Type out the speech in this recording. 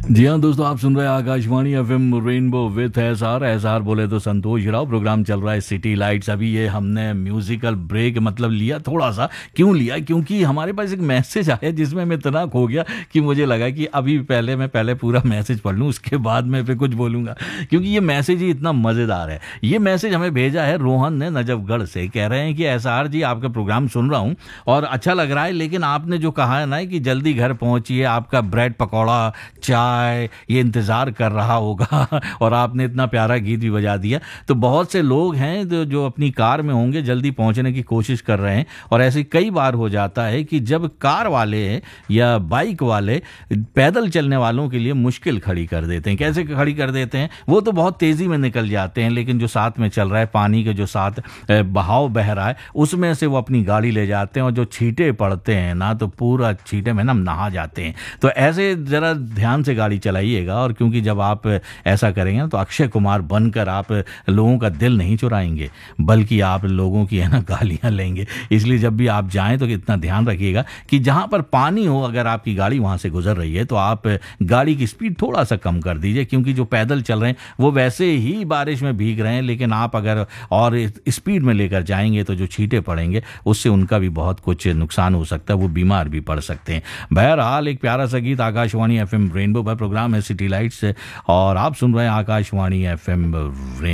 जी हाँ दोस्तों, आप सुन रहे हैं Akashvani FM rainbow with SR बोले तो संतोष राव। प्रोग्राम चल रहा है सिटी लाइट्स। अभी ये हमने म्यूजिकल ब्रेक मतलब लिया थोड़ा सा। क्यों लिया? क्योंकि हमारे पास एक मैसेज आया जिसमें मैं इतना खो गया कि मुझे लगा कि अभी मैं पहले पूरा मैसेज पढ़ लूँ, उसके बाद मैं फिर कुछ बोलूँगा, क्योंकि ये मैसेज ही इतना मज़ेदार है। ये मैसेज हमें भेजा है रोहन ने नजफगढ़ से। कह रहे हैं कि एसआर जी, आपका प्रोग्राम सुन रहा हूँ और अच्छा लग रहा है, लेकिन आपने जो कहा है ना कि जल्दी घर पहुँचिए, आपका ब्रेड पकौड़ा चाय ये इंतज़ार कर रहा होगा और आपने इतना प्यारा गीत भी बजा दिया। तो बहुत से लोग हैं जो अपनी कार में होंगे, जल्दी पहुंचने की कोशिश कर रहे हैं, और ऐसे कई बार हो जाता है कि जब कार वाले या बाइक वाले पैदल चलने वालों के लिए मुश्किल खड़ी कर देते हैं। कैसे खड़ी कर देते हैं? वो तो बहुत तेज़ी में निकल जाते हैं, लेकिन जो साथ में चल रहा है, पानी के जो साथ बहाव बह रहा है, उसमें से वो अपनी गाड़ी ले जाते हैं और जो छींटे पड़ते हैं ना, तो पूरा छींटे में ना नहा जाते हैं। तो ऐसे ज़रा ध्यान से गाड़ी चलाइएगा, और क्योंकि जब आप ऐसा करेंगे तो अक्षय कुमार बनकर आप लोगों का दिल नहीं चुराएंगे, बल्कि आप लोगों की है ना गालियां लेंगे। इसलिए जब भी आप जाएं तो इतना ध्यान रखिएगा कि जहां पर पानी हो, अगर आपकी गाड़ी वहां से गुजर रही है तो आप गाड़ी की स्पीड थोड़ा सा कम कर दीजिए, क्योंकि जो पैदल चल रहे हैं वो वैसे ही बारिश में भीग रहे हैं, लेकिन आप अगर और स्पीड में लेकर जाएंगे तो जो छींटे पड़ेंगे उससे उनका भी बहुत कुछ नुकसान हो सकता है, वो बीमार भी पड़ सकते हैं। बहरहाल एक प्यारा सा गीत आकाशवाणी एफएम रेनबो पर, प्रोग्राम है सिटी लाइट्स, और आप सुन रहे हैं आकाशवाणी एफएम रेनबो।